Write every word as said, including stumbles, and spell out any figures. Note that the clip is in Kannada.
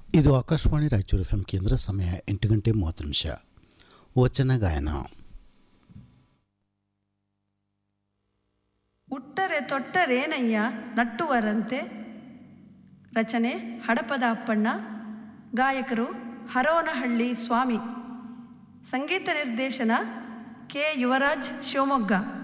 ಇದು ಆಕಾಶವಾಣಿ ರಾಯಚೂರು ಎಫ್ ಎಂ ಕೇಂದ್ರ. ಸಮಯ ಎಂಟು ಗಂಟೆ ಮೂವತ್ತು ನಿಮಿಷ. ವಚನ ಗಾಯನ. ಉಟ್ಟರೆ ತೊಟ್ಟರೇನಯ್ಯ ನಟ್ಟುವರಂತೆ. ರಚನೆ ಹಡಪದ ಅಪ್ಪಣ್ಣ. ಗಾಯಕರು ಹರೋನಹಳ್ಳಿ ಸ್ವಾಮಿ. ಸಂಗೀತ ನಿರ್ದೇಶನ ಕೆ ಯುವರಾಜ್ ಶಿವಮೊಗ್ಗ.